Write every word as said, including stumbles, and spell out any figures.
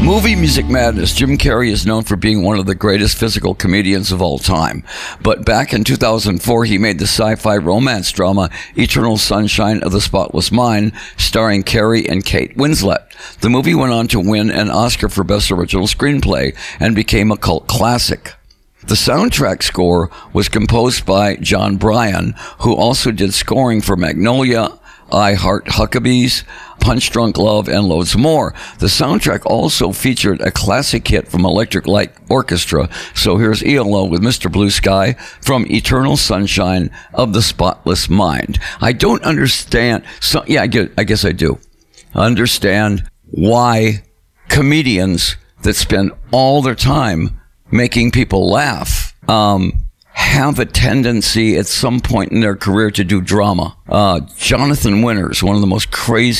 Movie Music Madness. Jim Carrey is known for being one of the greatest physical comedians of all time. But back in two thousand four, he made the sci-fi romance drama Eternal Sunshine of the Spotless Mind, starring Carrey and Kate Winslet. The movie went on to win an Oscar for Best Original Screenplay and became a cult classic. The soundtrack score was composed by John Bryan, who also did scoring for Magnolia, I Heart Huckabees, Punch Drunk Love, and loads more. The soundtrack also featured a classic hit from Electric Light Orchestra. So here's E L O with Mister Blue Sky from Eternal Sunshine of the Spotless Mind. I don't understand. So, yeah, I, get, I guess I do. Understand why comedians that spend all their time making people laugh um, have a tendency at some point in their career to do drama. Uh, Jonathan Winters, one of the most crazy